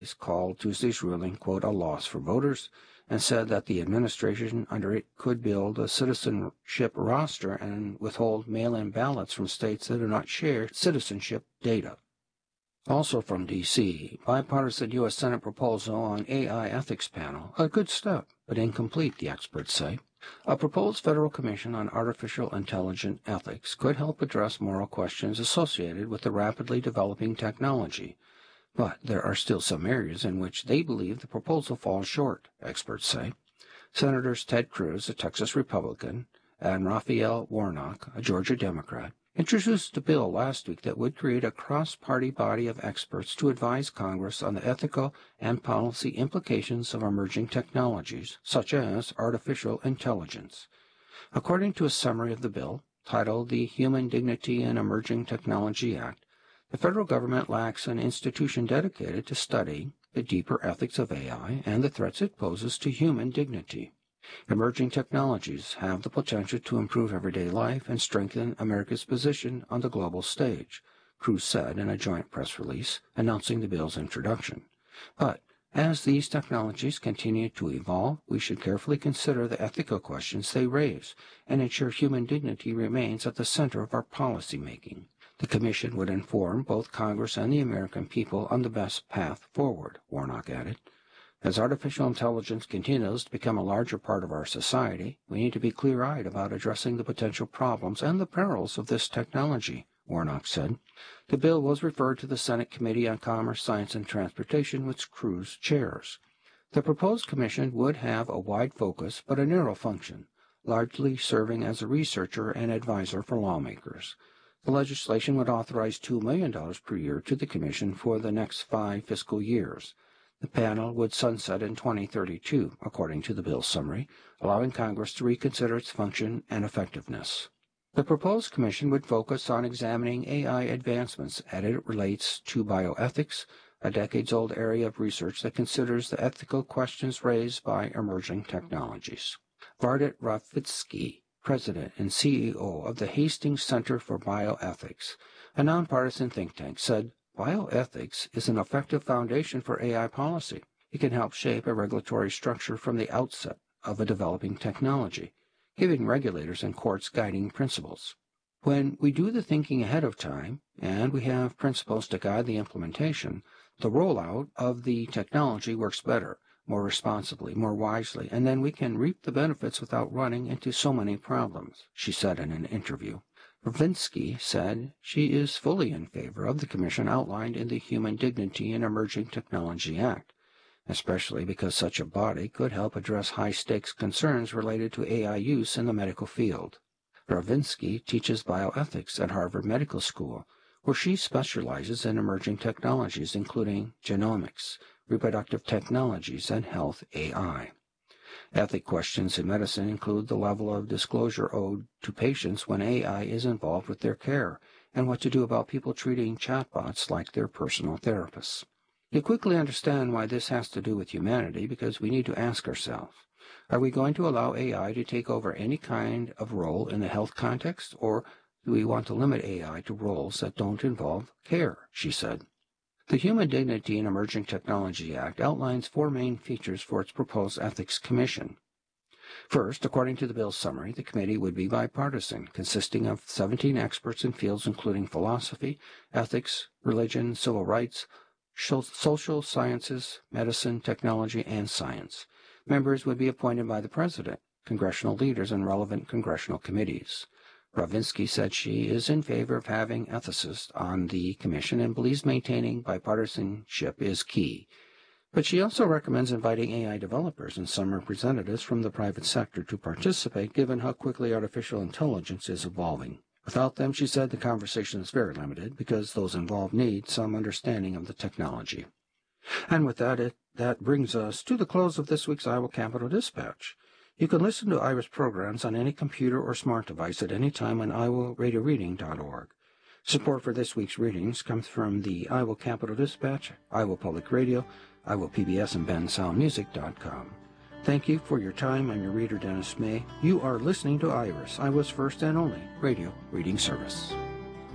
called Tuesday's ruling, quote, a loss for voters, and said that the administration under it could build a citizenship roster and withhold mail-in ballots from states that do not share citizenship data. Also from D.C., bipartisan U.S. Senate proposal on AI ethics panel, a good step, but incomplete, the experts say. A proposed federal commission on artificial intelligence ethics could help address moral questions associated with the rapidly developing technology, but there are still some areas in which they believe the proposal falls short, experts say. Senators Ted Cruz, a Texas Republican, and Raphael Warnock, a Georgia Democrat, introduced a bill last week that would create a cross-party body of experts to advise Congress on the ethical and policy implications of emerging technologies, such as artificial intelligence. According to a summary of the bill, titled the Human Dignity in Emerging Technology Act, the federal government lacks an institution dedicated to studying the deeper ethics of AI and the threats it poses to human dignity. Emerging technologies have the potential to improve everyday life and strengthen America's position on the global stage, Cruz said in a joint press release announcing the bill's introduction. But as these technologies continue to evolve, we should carefully consider the ethical questions they raise and ensure human dignity remains at the center of our policy making. The Commission would inform both Congress and the American people on the best path forward, Warnock added. As artificial intelligence continues to become a larger part of our society, we need to be clear-eyed about addressing the potential problems and the perils of this technology, Warnock said. The bill was referred to the Senate Committee on Commerce, Science, and Transportation, which Cruz chairs. The proposed commission would have a wide focus but a narrow function, largely serving as a researcher and advisor for lawmakers. The legislation would authorize $2 million per year to the commission for the next 5 fiscal years. The panel would sunset in 2032, according to the bill's summary, allowing Congress to reconsider its function and effectiveness. The proposed commission would focus on examining AI advancements as it relates to bioethics, a decades-old area of research that considers the ethical questions raised by emerging technologies. Vardit Ravitsky, president and CEO of the Hastings Center for Bioethics, a nonpartisan think tank, said, bioethics is an effective foundation for AI policy. It can help shape a regulatory structure from the outset of a developing technology, giving regulators and courts guiding principles. When we do the thinking ahead of time, and we have principles to guide the implementation, the rollout of the technology works better, more responsibly, more wisely, and then we can reap the benefits without running into so many problems, she said in an interview. Ravitsky said she is fully in favor of the commission outlined in the Human Dignity in Emerging Technology Act, especially because such a body could help address high-stakes concerns related to AI use in the medical field. Ravitsky teaches bioethics at Harvard Medical School, where she specializes in emerging technologies including genomics, reproductive technologies, and health AI. Ethic questions in medicine include the level of disclosure owed to patients when AI is involved with their care, and what to do about people treating chatbots like their personal therapists. You quickly understand why this has to do with humanity, because we need to ask ourselves, are we going to allow AI to take over any kind of role in the health context, or do we want to limit AI to roles that don't involve care, she said. The Human Dignity in Emerging Technology Act outlines 4 main features for its proposed ethics commission. First, according to the bill's summary, the committee would be bipartisan, consisting of 17 experts in fields including philosophy, ethics, religion, civil rights, social sciences, medicine, technology, and science. Members would be appointed by the president, congressional leaders, and relevant congressional committees. Ravitsky said she is in favor of having ethicists on the commission and believes maintaining bipartisanship is key. But she also recommends inviting AI developers and some representatives from the private sector to participate, given how quickly artificial intelligence is evolving. Without them, she said, the conversation is very limited because those involved need some understanding of the technology. And with that, that brings us to the close of this week's Iowa Capital Dispatch. You can listen to Iris programs on any computer or smart device at any time on iowaradioreading.org. Support for this week's readings comes from the Iowa Capital Dispatch, Iowa Public Radio, Iowa PBS, and bensoundmusic.com. Thank you for your time. I'm your reader, Dennis May. You are listening to Iris, Iowa's first and only radio reading service.